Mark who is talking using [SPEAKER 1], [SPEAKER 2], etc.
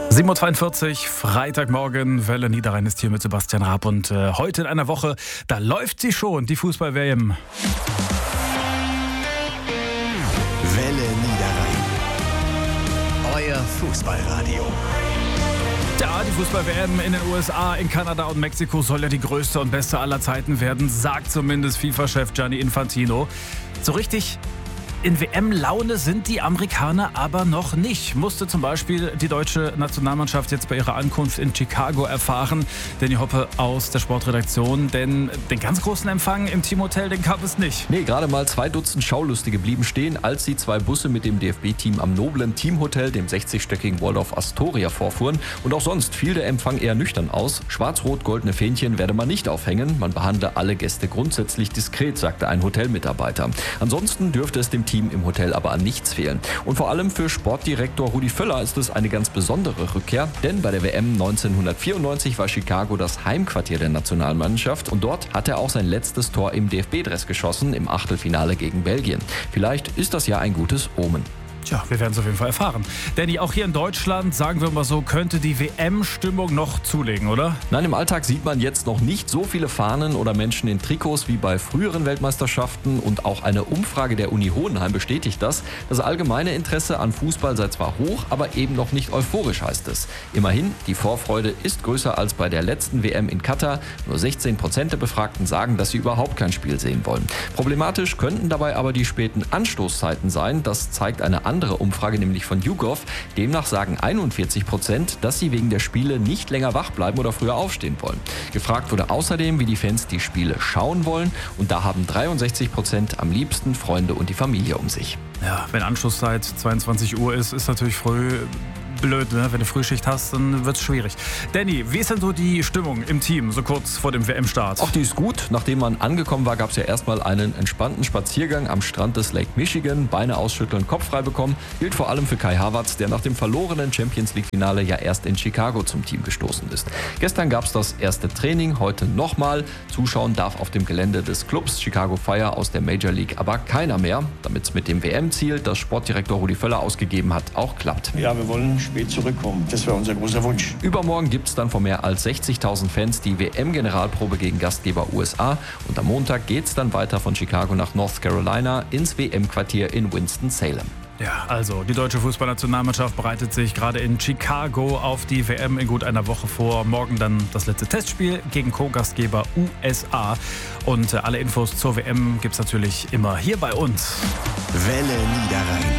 [SPEAKER 1] 7.42 Uhr, Freitagmorgen, Welle Niederrhein ist hier mit Sebastian Raab und heute in einer Woche, da läuft sie schon, die Fußball-WM.
[SPEAKER 2] Welle Niederrhein. Euer Fußballradio.
[SPEAKER 1] Ja, die Fußball-WM in den USA, in Kanada und Mexiko soll ja die größte und beste aller Zeiten werden, sagt zumindest FIFA-Chef Gianni Infantino. So richtig in WM-Laune sind die Amerikaner aber noch nicht. Musste zum Beispiel die deutsche Nationalmannschaft jetzt bei ihrer Ankunft in Chicago erfahren. Danny Hoppe aus der Sportredaktion. Denn den ganz großen Empfang im Teamhotel, den gab es nicht.
[SPEAKER 3] Nee, gerade mal 2 Dutzend Schaulustige blieben stehen, als die 2 Busse mit dem DFB-Team am noblen Teamhotel, dem 60-stöckigen Waldorf Astoria, vorfuhren. Und auch sonst fiel der Empfang eher nüchtern aus. Schwarz-rot-goldene Fähnchen werde man nicht aufhängen. Man behandle alle Gäste grundsätzlich diskret, sagte ein Hotelmitarbeiter. Ansonsten dürfte es dem Team im Hotel aber an nichts fehlen. Und vor allem für Sportdirektor Rudi Völler ist es eine ganz besondere Rückkehr, denn bei der WM 1994 war Chicago das Heimquartier der Nationalmannschaft und dort hat er auch sein letztes Tor im DFB-Dress geschossen, im Achtelfinale gegen Belgien. Vielleicht ist das ja ein gutes Omen.
[SPEAKER 1] Tja, wir werden es auf jeden Fall erfahren. Danny, auch hier in Deutschland, sagen wir mal so, könnte die WM-Stimmung noch zulegen, oder?
[SPEAKER 3] Nein, im Alltag sieht man jetzt noch nicht so viele Fahnen oder Menschen in Trikots wie bei früheren Weltmeisterschaften und auch eine Umfrage der Uni Hohenheim bestätigt das. Das allgemeine Interesse an Fußball sei zwar hoch, aber eben noch nicht euphorisch, heißt es. Immerhin, die Vorfreude ist größer als bei der letzten WM in Katar. Nur 16% der Befragten sagen, dass sie überhaupt kein Spiel sehen wollen. Problematisch könnten dabei aber die späten Anstoßzeiten sein. Das zeigt eine andere Umfrage, nämlich von YouGov. Demnach sagen 41%, dass sie wegen der Spiele nicht länger wach bleiben oder früher aufstehen wollen. Gefragt wurde außerdem, wie die Fans die Spiele schauen wollen. Und da haben 63% am liebsten Freunde und die Familie um sich.
[SPEAKER 1] Ja, wenn Anschlusszeit 22 Uhr ist natürlich früh blöd, ne? Wenn du Frühschicht hast, dann wird es schwierig. Danny, wie ist denn so die Stimmung im Team, so kurz vor dem WM-Start?
[SPEAKER 3] Ach, die ist gut. Nachdem man angekommen war, gab es ja erstmal einen entspannten Spaziergang am Strand des Lake Michigan. Beine ausschütteln, Kopf frei bekommen. Gilt vor allem für Kai Havertz, der nach dem verlorenen Champions-League-Finale ja erst in Chicago zum Team gestoßen ist. Gestern gab es das erste Training, heute nochmal. Zuschauen darf auf dem Gelände des Clubs Chicago Fire aus der Major League aber keiner mehr, damit es mit dem WM-Ziel, das Sportdirektor Rudi Völler ausgegeben hat, auch klappt.
[SPEAKER 4] Ja, wir wollen spät zurückkommen. Das wäre unser großer Wunsch.
[SPEAKER 3] Übermorgen gibt es dann vor mehr als 60.000 Fans die WM-Generalprobe gegen Gastgeber USA. Und am Montag geht es dann weiter von Chicago nach North Carolina ins WM-Quartier in Winston-Salem.
[SPEAKER 1] Ja, also die deutsche Fußballnationalmannschaft bereitet sich gerade in Chicago auf die WM in gut einer Woche vor. Morgen dann das letzte Testspiel gegen Co-Gastgeber USA. Und alle Infos zur WM gibt es natürlich immer hier bei uns.
[SPEAKER 2] Welle Niederrhein.